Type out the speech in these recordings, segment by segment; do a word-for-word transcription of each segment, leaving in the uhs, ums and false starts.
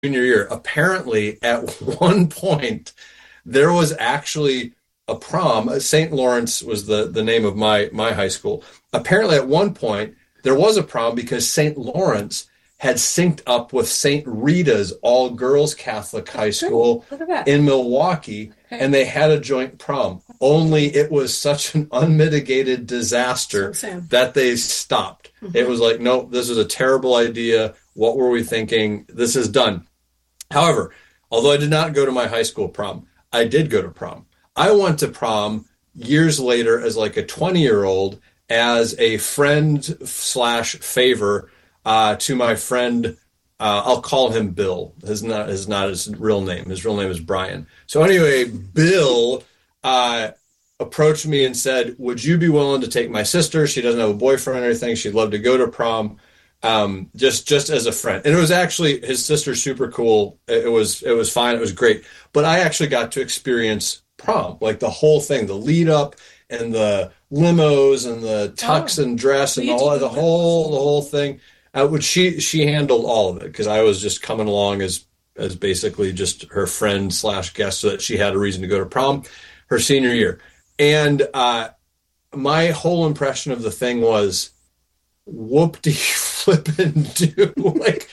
junior year. Apparently, at one point, there was actually a prom. Saint Lawrence was the, the name of my, my high school. Apparently, at one point, there was a prom because Saint Lawrence had synced up with Saint Rita's all-girls Catholic high school in Milwaukee, okay. And they had a joint prom. Only it was such an unmitigated disaster that they stopped. Mm-hmm. It was like, no, this is a terrible idea. What were we thinking? This is done. However, although I did not go to my high school prom, I did go to prom. I went to prom years later as like a twenty-year-old as a friend slash favor uh, to my friend. Uh, I'll call him Bill. His not his not his real name. His real name is Brian. So anyway, Bill uh, approached me and said, "Would you be willing to take my sister? She doesn't have a boyfriend or anything. She'd love to go to prom, um, just just as a friend." And it was actually his sister's super cool. It was it was fine. It was great. But I actually got to experience prom, like the whole thing, the lead up and the limos and the tux oh, and dress and all the whole the whole thing. Uh, which she she handled all of it because I was just coming along as as basically just her friend slash guest, so that she had a reason to go to prom her senior year. And uh, my whole impression of the thing was, whoop-de flippin' do. Like,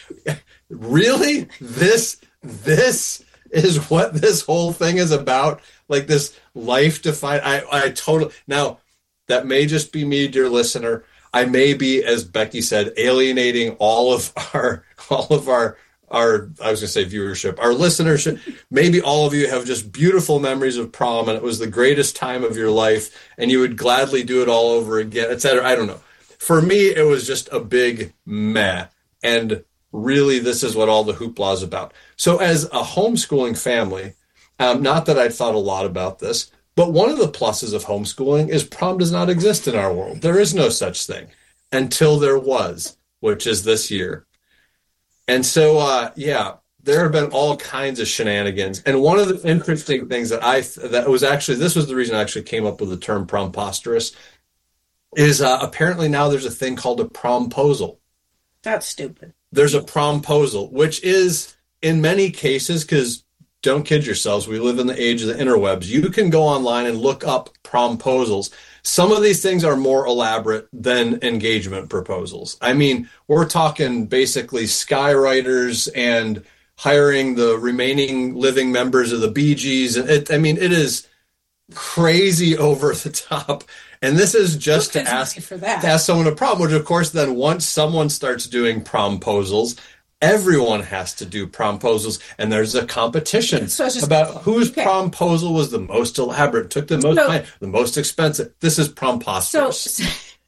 really? This this is what this whole thing is about? Like this life-defining... I, I totally... Now, that may just be me, dear listener. I may be, as Becky said, alienating all of our, all of our, our, I was going to say viewership, our listenership. Maybe all of you have just beautiful memories of prom and it was the greatest time of your life and you would gladly do it all over again, et cetera. I don't know. For me, it was just a big meh. And really, this is what all the hoopla is about. So as a homeschooling family, um, not that I'd thought a lot about this, but one of the pluses of homeschooling is prom does not exist in our world. There is no such thing until there was, which is this year. And so, uh, yeah, there have been all kinds of shenanigans. And one of the interesting things that I, that was actually, this was the reason I actually came up with the term promposterous, is uh, apparently now there's a thing called a promposal. That's stupid. There's a promposal, which is in many cases, because don't kid yourselves, we live in the age of the interwebs. You can go online and look up promposals. Some of these things are more elaborate than engagement proposals. I mean, we're talking basically skywriters and hiring the remaining living members of the Bee Gees. It, I mean, it is crazy over the top. And this is just to ask, for that. to ask someone a prom, which of course then once someone starts doing promposals, everyone has to do promposals, and there's a competition so just, about whose okay. promposal was the most elaborate, took the most so, time, the most expensive. This is promposterous. So,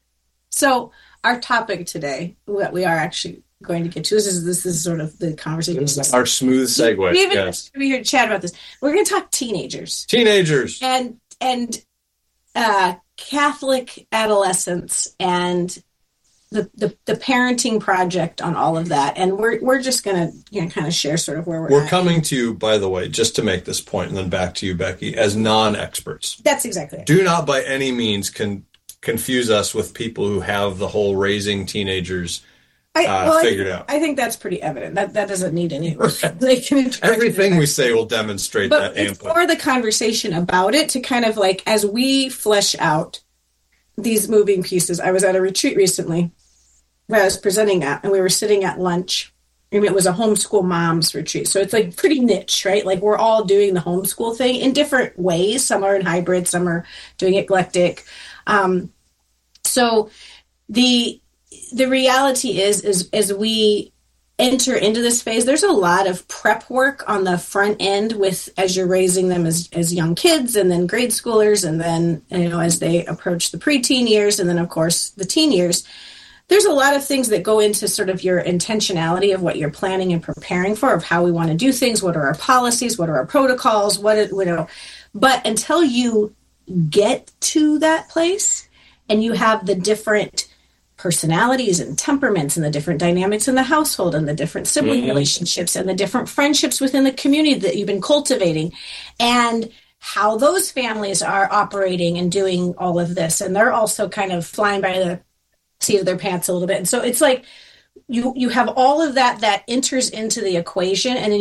so our topic today, what we are actually going to get to, this is this is sort of the conversation. This is our smooth segue. We even yes. we here to chat about this. We're going to talk teenagers. Teenagers. And and uh, Catholic adolescents and The, the the parenting project on all of that, and we're we're just gonna you know kind of share sort of where we're. We're at. coming to you, by the way, just to make this point, and then back to you, Becky, as non-experts. That's exactly it. Do not by any means con- confuse us with people who have the whole raising teenagers I, uh, well, figured I, out. I think that's pretty evident. That that doesn't need any. Everything we say will demonstrate but that. It's input. more the conversation about it to kind of like as we flesh out these moving pieces. I was at a retreat recently where I was presenting at, and we were sitting at lunch, and it was a homeschool moms retreat. So it's like pretty niche, right? Like we're all doing the homeschool thing in different ways. Some are in hybrid, some are doing eclectic. Um, so the the reality is, is as we enter into this phase, there's a lot of prep work on the front end with as you're raising them as, as young kids and then grade schoolers, and then you know as they approach the preteen years, and then of course the teen years. There's a lot of things that go into sort of your intentionality of what you're planning and preparing for, of how we want to do things, what are our policies, what are our protocols, what, you know. But until you get to that place and you have the different personalities and temperaments and the different dynamics in the household and the different sibling mm-hmm. relationships and the different friendships within the community that you've been cultivating, and how those families are operating and doing all of this. And they're also kind of flying by the seat of their pants a little bit. And so it's like you you have all of that that enters into the equation, and then